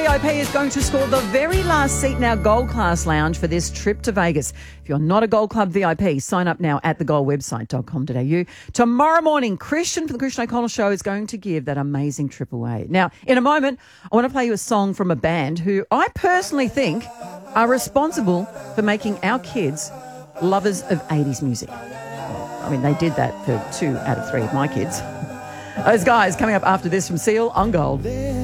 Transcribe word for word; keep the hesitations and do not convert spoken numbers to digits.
V I P is going to score the very last seat in our Gold Class lounge for this trip to Vegas. If you're not a Gold Club V I P, sign up now at the gold website dot com dot a u. Tomorrow morning, Christian from the Christian O'Connell Show is going to give that amazing trip away. Now, in a moment, I want to play you a song from a band who I personally think are responsible for making our kids lovers of eighties music. I mean, they did that for two out of three of my kids. Those guys coming up after this from Seal on Gold.